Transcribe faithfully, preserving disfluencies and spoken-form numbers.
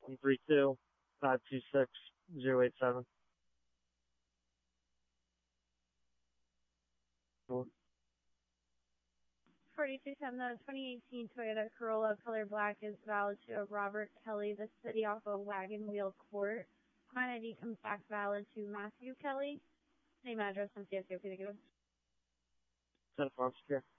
one three two, five two six, zero eight seven. forty-two ten, the twenty eighteen Toyota Corolla color black is valid to Robert Kelly, the city off of Wagon Wheel Court. Quantity comes back valid to Matthew Kelly. Name, address, and C S O. Please give us. ten four, secure.